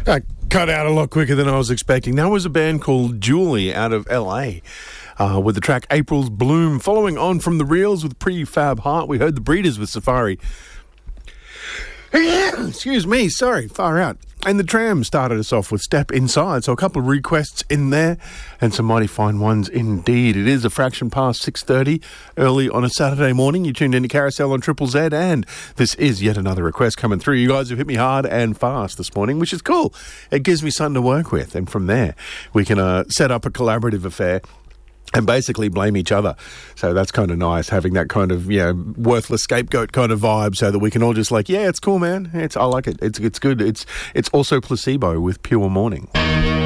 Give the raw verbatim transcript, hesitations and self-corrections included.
That cut out a lot quicker than I was expecting. That was a band called Julie out of L A uh, with the track April's Bloom. Following on from the Reels with Prefab Heart, we heard the Breeders with Safari. Excuse me, sorry, far out. And the Tram started us off with Step Inside, so a couple of requests in there and some mighty fine ones indeed. It is a fraction past six thirty early on a Saturday morning. You tuned into Carousel on Triple Z, and this is yet another request coming through. You guys have hit me hard and fast this morning, which is cool. It gives me something to work with, and from there we can uh, set up a collaborative affair and basically blame each other. So that's kind of nice, having that kind of, you know, worthless scapegoat kind of vibe, so that we can all just like, yeah, it's cool, man. It's I like it. It's it's good. It's it's also Placebo with Pure Morning.